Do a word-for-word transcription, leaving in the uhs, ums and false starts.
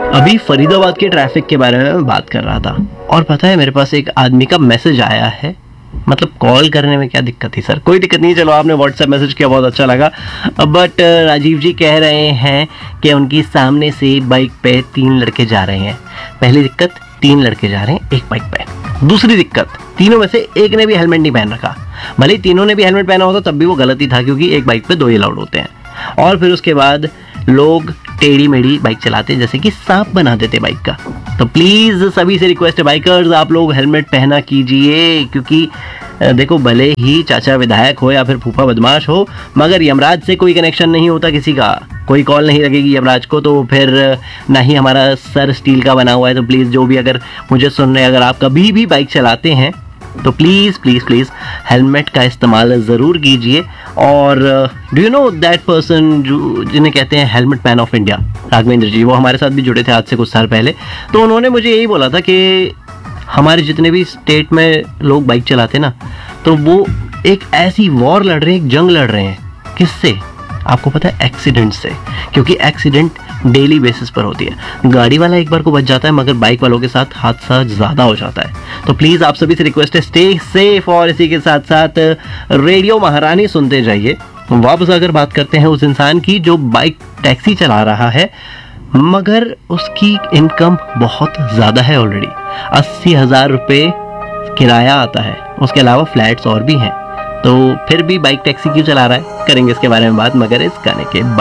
अभी फरीदाबाद के ट्रैफिक के बारे में मैं बात कर रहा था और पता है मेरे पास एक आदमी का मैसेज आया है। मतलब कॉल करने में क्या दिक्कत थी सर? कोई दिक्कत नहीं, चलो आपने व्हाट्सएप मैसेज किया, बहुत अच्छा लगा। बट राजीव जी कह रहे हैं कि उनकी सामने से बाइक पे तीन लड़के जा रहे हैं। पहली दिक्कत, तीन लड़के जा रहे हैं एक बाइक पे। दूसरी दिक्कत, तीनों में से एक ने भी हेलमेट नहीं पहन रखा। भले ही तीनों ने भी हेलमेट पहना होता तब भी वो गलत ही था, क्योंकि एक बाइक पे दो ही अलाउड होते हैं। और फिर उसके बाद लोग टेढ़ी मेढ़ी बाइक चलाते जैसे कि सांप बना देते बाइक का। तो प्लीज सभी से रिक्वेस्ट है बाइकर्स, आप लोग हेलमेट पहना कीजिए, क्योंकि देखो भले ही चाचा विधायक हो या फिर फूफा बदमाश हो, मगर यमराज से कोई कनेक्शन नहीं होता किसी का। कोई कॉल नहीं लगेगी यमराज को, तो फिर ना ही हमारा सर स्टील का बना हुआ है। तो प्लीज़ जो भी अगर मुझे सुन रहे, अगर आप कभी भी बाइक चलाते हैं तो प्लीज़ प्लीज़ प्लीज़ हेलमेट का इस्तेमाल ज़रूर कीजिए। और do you know that person जो जिन्हें कहते हैं helmet man of India, Raghavendra जी, वो हमारे साथ भी जुड़े थे आज से कुछ साल पहले। तो उन्होंने मुझे यही बोला था कि हमारे जितने भी स्टेट में लोग बाइक चलाते ना, तो वो एक ऐसी वॉर लड़ रहे हैं, एक जंग लड़ रहे हैं। किससे? आपको पता है? एक्सीडेंट से। क्योंकि एक्सीडेंट डेली बेसिस पर होती है। गाड़ी वाला एक बार को बच जाता है, मगर बाइक वालों के साथ हादसा ज़्यादा हो जाता है। तो प्लीज़ आप सभी से रिक्वेस्ट है, स्टे सेफ। और इसी के साथ साथ रेडियो महारानी सुनते जाइए। वापस अगर बात करते हैं उस इंसान की जो बाइक टैक्सी चला रहा है, मगर उसकी इनकम बहुत ज़्यादा है ऑलरेडी। अस्सी हज़ार रुपये किराया आता है, उसके अलावा फ्लैट्स और भी हैं। तो फिर भी बाइक टैक्सी क्यों चला रहा है? करेंगे इसके बारे में बात, मगर इस गाने के बाद।